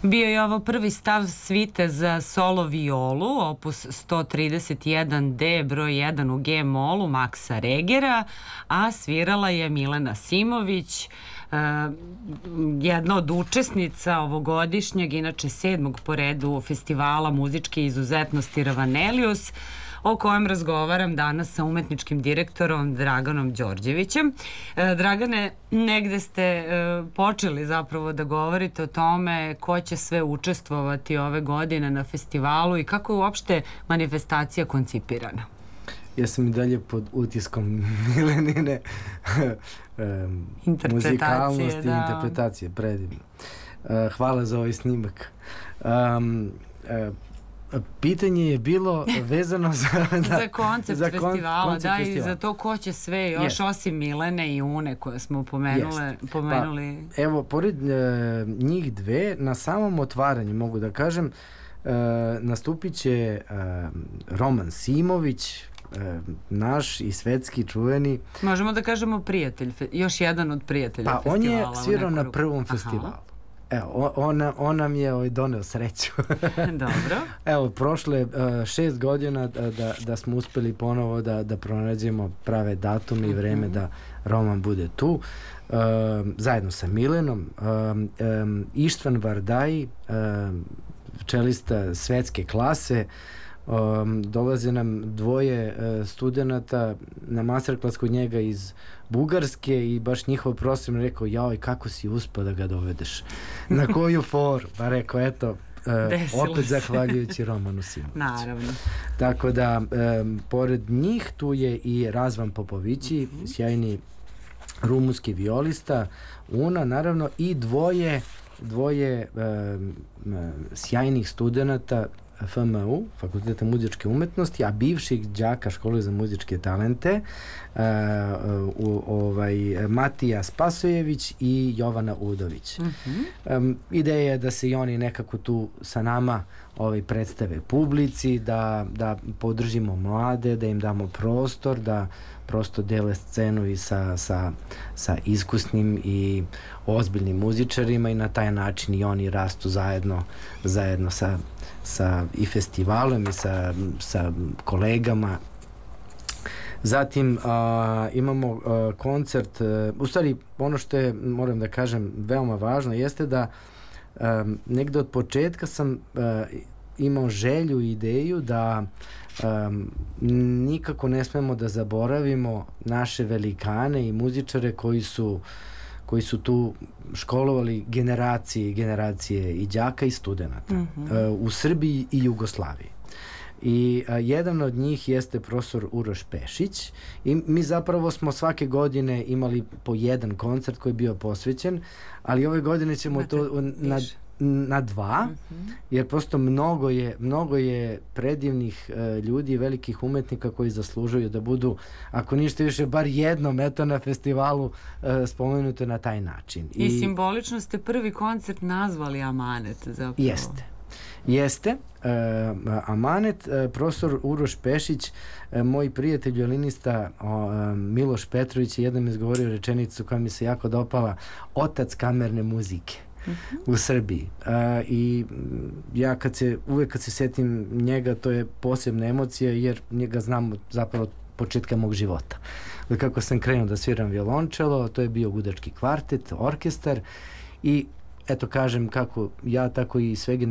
Bio je ovo prvi stav svite za solo violu, opus 131D, broj 1 u G-molu, Maksa Regera, a svirala je Milena Simović, jedna od učesnica ovogodišnjeg, inače 7. po redu festivala muzičke izuzetnosti Ravanelius, o kojem razgovaram danas sa umetničkim direktorom Draganom Đorđevićem. Dragane, negde ste počeli zapravo da govorite o tome ko će sve učestvovati ove godine na festivalu i kako je uopšte manifestacija koncipirana. Ja sam i dalje pod utiskom Milenine muzikalnosti i interpretacije, predivno. Hvala za ovaj snimak. Pitanje je bilo vezano za koncept festivala, da, i za to ko će sve još osim Milene i Une koje smo pomenuli. Pa, evo, pored njih dve, na samom otvaranju, mogu da kažem, nastupit će Roman Simović, naš i svetski čuveni. Možemo da kažemo prijatelj, još jedan od prijatelja festivala. Pa on je svirao na prvom festivalu. Evo, on nam je doneo sreću. Dobro. Evo, prošle 6 godina da smo uspeli ponovo da pronađemo prave datume i vreme da Roman bude tu. Zajedno sa Milenom. Ištvan Vardaji, čelista svetske klase. Dolaze nam dvoje studenta na masterclass kod njega iz Bugarske i baš njihov profesor mi rekao, jaoj, kako si uspio da ga dovedeš, na koju foru, pa rekao, eto, opet zahvaljujući Romanu Simoviću. Naravno. Tako da, pored njih tu je i Razvan Popovići, sjajni rumunski violista, Una, naravno, i dvoje sjajnih studenta FMU, Fakulteta muzičke umetnosti, a bivših đaka Škole za muzičke talente, Matija Spasojević i Jovana Udović. Ideja je da se i oni nekako tu sa nama predstave publici, da podržimo mlade, da im damo prostor, da prosto dele scenu i sa iskusnim i ozbiljnim muzičarima i na taj način i oni rastu zajedno sa i festivalom i sa kolegama. Zatim imamo koncert, u stvari ono što je, moram da kažem, veoma važno jeste da negde od početka sam imao želju i ideju da nikako ne smemo da zaboravimo naše velikane i muzičare koji su tu školovali generacije i generacije i đaka i studenta u Srbiji i Jugoslaviji. I jedan od njih jeste profesor Uroš Pešić i mi zapravo smo svake godine imali po jedan koncert koji je bio posvećen, ali ove godine ćemo to na 2, jer prosto mnogo je predivnih ljudi, velikih umetnika koji zaslužuju da budu, ako ništa više, bar jednom na festivalu spomenuto na taj način. I simbolično ste prvi koncert nazvali Amanet zapravo. Jeste. Amanet, profesor Uroš Pešić, moj prijatelj violinista Miloš Petrović je jednom izgovorio rečenicu koja mi se jako dopala, otac kamerne muzike u Srbiji. I ja uvek kad se setim njega, to je posebna emocija, jer njega znam zapravo od početka mog života. Kako sam krenuo da sviram violončelo, to je bio gudački kvartet, orkestar i eto kažem kako ja, tako i sve generacije